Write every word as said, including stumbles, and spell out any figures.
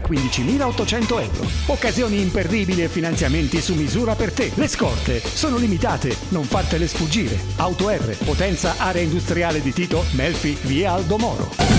quindicimilaottocento euro. Occasioni imperdibili e finanziamenti su misura per te. Le scorte sono limitate, non fartele sfuggire. Auto R, Potenza Area Industriale di Tito, Melfi, via Aldo Moro.